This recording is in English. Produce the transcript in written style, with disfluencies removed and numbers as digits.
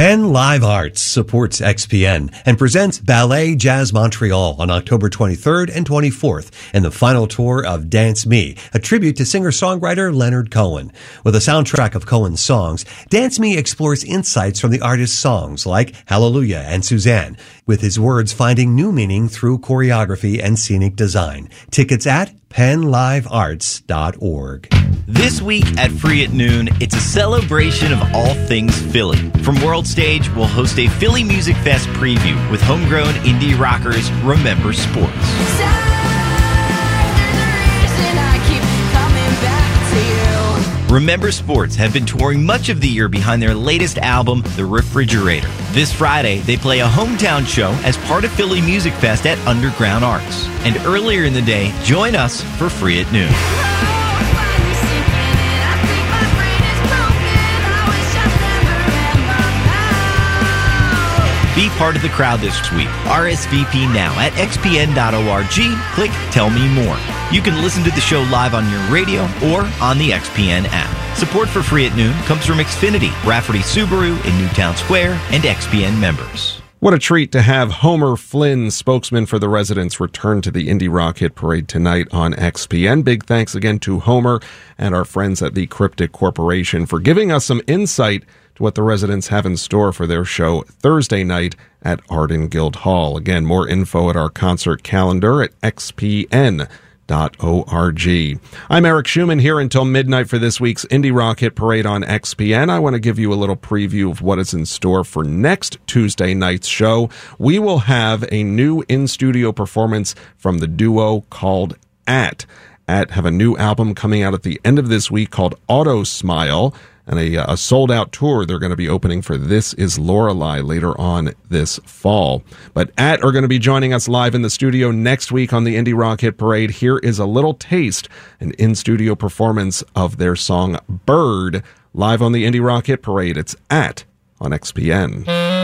Penn Live Arts supports XPN and presents Ballet Jazz Montreal on October 23rd and 24th in the final tour of Dance Me, a tribute to singer-songwriter Leonard Cohen. With a soundtrack of Cohen's songs, Dance Me explores insights from the artist's songs like Hallelujah and Suzanne, with his words finding new meaning through choreography and scenic design. Tickets at PennLiveArts.org. This week at Free at Noon, it's a celebration of all things Philly. From World Stage, we'll host a Philly Music Fest preview with homegrown indie rockers Remember Sports. Remember Sports have been touring much of the year behind their latest album, The Refrigerator. This Friday, they play a hometown show as part of Philly Music Fest at Underground Arts. And earlier in the day, join us for Free at Noon. Be part of the crowd this week. RSVP now at xpn.org. Click Tell Me More. You can listen to the show live on your radio or on the XPN app. Support for Free at Noon comes from Xfinity, Rafferty Subaru in Newtown Square, and XPN members. What a treat to have Homer Flynn, spokesman for the residents, return to the Indie Rock Hit Parade tonight on XPN. Big thanks again to Homer and our friends at the Cryptic Corporation for giving us some insight to what the residents have in store for their show Thursday night at Arden Guildhall. Again, more info at our concert calendar at xpn.org. I'm Eric Schumann here until midnight for this week's Indie Rock Hit Parade on XPN. I want to give you a little preview of what is in store for next Tuesday night's show. We will have a new in-studio performance from the duo called At have a new album coming out at the end of this week called Auto Smile, and a sold-out tour they're going to be opening for This Is Lorelei later on this fall. But At are going to be joining us live in the studio next week on the Indie Rock Hit Parade. Here is a little taste, an in-studio performance of their song Bird, live on the Indie Rock Hit Parade. It's At on XPN.